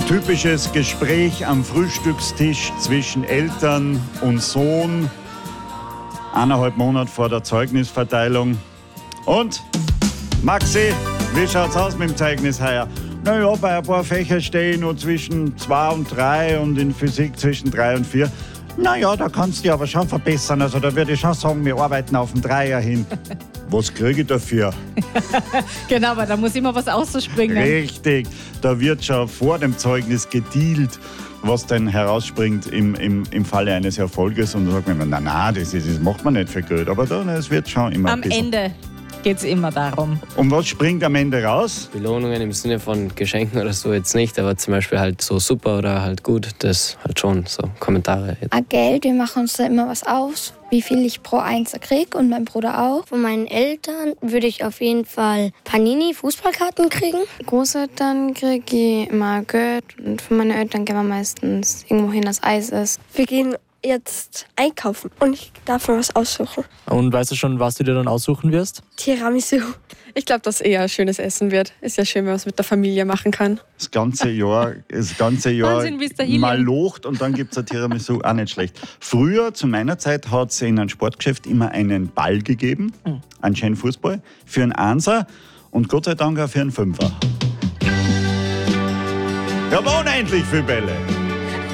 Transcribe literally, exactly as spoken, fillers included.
Typisches Gespräch am Frühstückstisch zwischen Eltern und Sohn. Eineinhalb Monate vor der Zeugnisverteilung. Und, Maxi, wie schaut's aus mit dem Zeugnis heuer? Naja, bei ein paar Fächern stehe ich noch zwischen zwei und drei und in Physik zwischen drei und vier. Naja, da kannst du dich aber schon verbessern. Also da würde ich schon sagen, wir arbeiten auf den Dreier hin. Was kriege ich dafür? Genau, aber da muss immer was ausspringen. Richtig, da wird schon vor dem Zeugnis gedealt, was dann herausspringt im, im, im Falle eines Erfolges. Und da sagt man, nein, nein, das, ist, das macht man nicht für Geld. Aber da, es wird schon immer Am ein bisschen. Ende geht es immer darum. Und was springt am Ende raus? Belohnungen im Sinne von Geschenken oder so jetzt nicht, aber zum Beispiel halt so super oder halt gut, das halt schon so Kommentare. Ah, Geld, wir machen uns da immer was aus, wie viel ich pro Einser kriege und mein Bruder auch. Von meinen Eltern würde ich auf jeden Fall Panini-Fußballkarten kriegen. Großeltern kriege ich immer Geld und von meinen Eltern gehen wir meistens irgendwo hin, das Eis ist. Wir gehen jetzt einkaufen und ich darf mir was aussuchen. Und weißt du schon, was du dir dann aussuchen wirst? Tiramisu. Ich glaube, dass eher ein schönes Essen wird. Ist ja schön, wenn man es mit der Familie machen kann. Das ganze Jahr, das ganze Jahr Wahnsinn, bis dahin. mal locht und dann gibt es ein Tiramisu, auch nicht schlecht. Früher, zu meiner Zeit, hat es in einem Sportgeschäft immer einen Ball gegeben, mhm. einen schönen Fußball, für einen Einser und Gott sei Dank auch für einen Fünfer. Wir haben unendlich viele Bälle.